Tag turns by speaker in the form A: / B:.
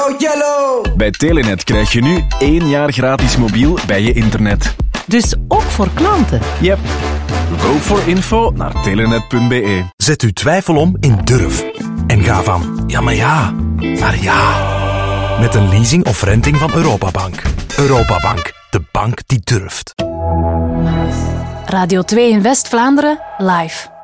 A: Rood yellow!
B: Bij Telenet krijg je nu 1 jaar gratis mobiel bij je internet.
C: Dus ook voor klanten?
B: Yep. Go for info naar telenet.be.
D: Zet uw twijfel om in durf. En ga van ja, maar ja, naar ja. Met een leasing of renting van Europabank. Europabank, de bank die durft.
E: Radio 2 in West-Vlaanderen, live.